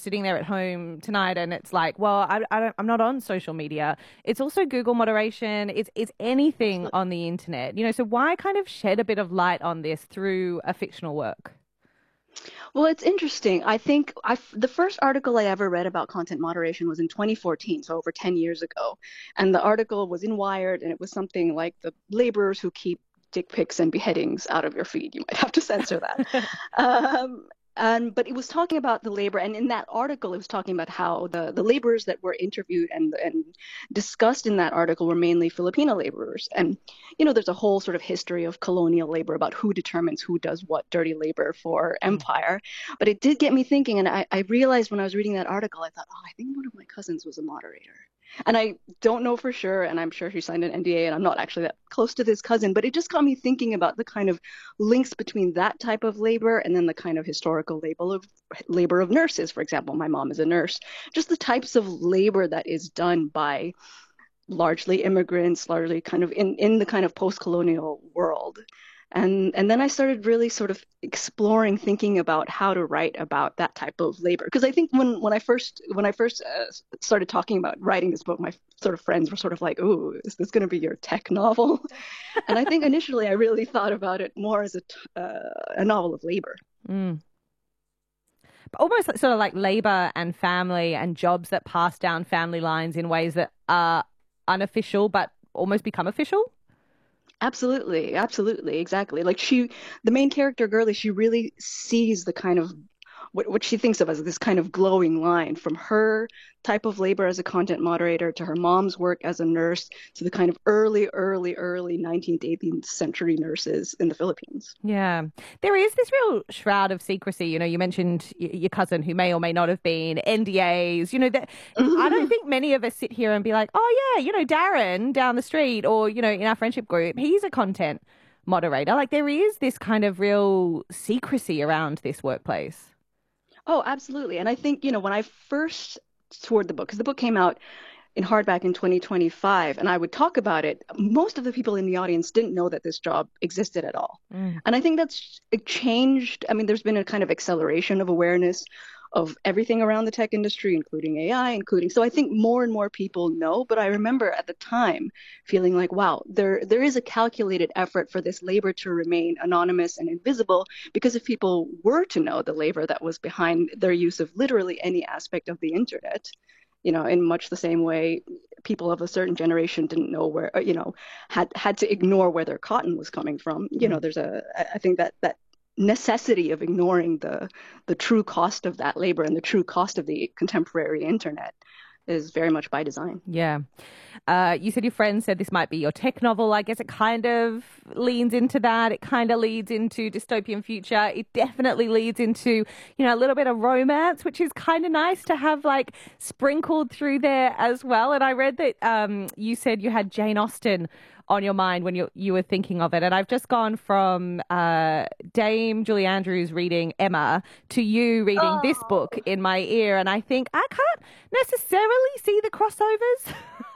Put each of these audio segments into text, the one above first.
sitting there at home tonight and it's like, well, I'm not on social media. It's also Google moderation. It's anything on the internet, so why kind of shed a bit of light on this through a fictional work? Well, it's interesting. I think the first article I ever read about content moderation was in 2014, so over 10 years ago. And the article was in Wired, and it was something like the laborers who keep dick pics and beheadings out of your feed. You might have to censor that. Um, but it was talking about the labor, and in that article, it was talking about how the laborers that were interviewed and discussed in that article were mainly Filipino laborers. And there's a whole sort of history of colonial labor about who determines who does what dirty labor for empire. But it did get me thinking, and I realized when I was reading that article, I thought, oh, I think one of my cousins was a moderator. And I don't know for sure, and I'm sure she signed an NDA, and I'm not actually that close to this cousin, but it just got me thinking about the kind of links between that type of labor and then the kind of historical labor of nurses. For example, my mom is a nurse. Just the types of labor that is done by largely immigrants, largely kind of in the kind of post-colonial world. And then I started really sort of exploring, thinking about how to write about that type of labor. Because I think when I first started talking about writing this book, my sort of friends were sort of like, "Oh, is this going to be your tech novel?" And I think initially I really thought about it more as a novel of labor. Mm. But almost sort of like labor and family and jobs that pass down family lines in ways that are unofficial but almost become official. Absolutely, absolutely, exactly. The main character, Girly, she really sees the kind of what she thinks of as this kind of glowing line from her type of labor as a content moderator to her mom's work as a nurse to the kind of early 19th, 18th century nurses in the Philippines. Yeah. There is this real shroud of secrecy. You mentioned your cousin who may or may not have been NDAs, that I don't think many of us sit here and be like, oh yeah, Darren down the street or, in our friendship group, he's a content moderator. Like there is this kind of real secrecy around this workplace. Oh, absolutely. And I think, when I first toured the book, because the book came out in hardback in 2025, and I would talk about it, most of the people in the audience didn't know that this job existed at all. Mm. And I think that's changed. I mean, there's been a kind of acceleration of awareness of everything around the tech industry, including AI, so I think more and more people know. But I remember at the time feeling like, wow, there is a calculated effort for this labor to remain anonymous and invisible, because if people were to know the labor that was behind their use of literally any aspect of the internet, in much the same way people of a certain generation didn't know where, had to ignore where their cotton was coming from. I think that necessity of ignoring the true cost of that labor and the true cost of the contemporary internet is very much by design. Yeah. You said your friend said this might be your tech novel. I guess it kind of leans into that. It kind of leads into dystopian future. It definitely leads into, a little bit of romance, which is kind of nice to have like sprinkled through there as well. And I read that you said you had Jane Austen on your mind when you were thinking of it. And I've just gone from Dame Julie Andrews reading Emma to you reading this book in my ear. And I think I can't necessarily see the crossovers.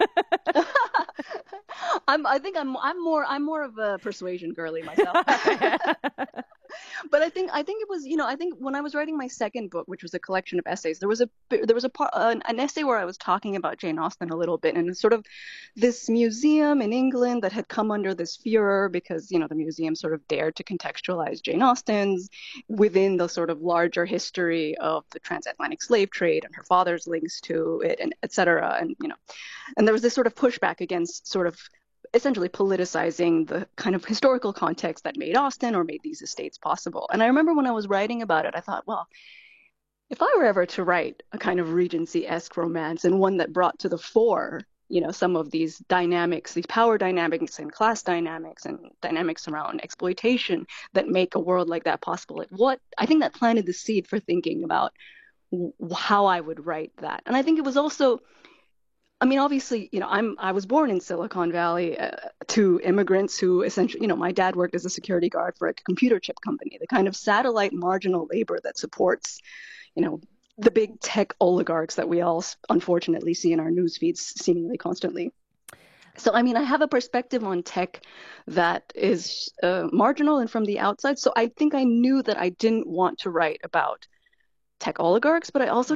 I'm more of a persuasion girly myself. But I think it was, I think when I was writing my second book, which was a collection of essays, there was an essay where I was talking about Jane Austen a little bit, and it's sort of this museum in England that had come under this furor because, the museum sort of dared to contextualize Jane Austen's within the sort of larger history of the transatlantic slave trade and her father's links to it, and et cetera. And there was this sort of pushback against sort of essentially politicizing the kind of historical context that made Austen or made these estates possible. And I remember when I was writing about it, I thought, well, if I were ever to write a kind of Regency-esque romance and one that brought to the fore, some of these dynamics, these power dynamics and class dynamics and dynamics around exploitation that make a world like that possible, I think that planted the seed for thinking about how I would write that. And I think it was also, I mean, obviously, I was born in Silicon Valley to immigrants who essentially, my dad worked as a security guard for a computer chip company, the kind of satellite marginal labor that supports, the big tech oligarchs that we all unfortunately see in our news feeds seemingly constantly. So, I mean, I have a perspective on tech that is marginal and from the outside. So I think I knew that I didn't want to write about tech oligarchs, but I also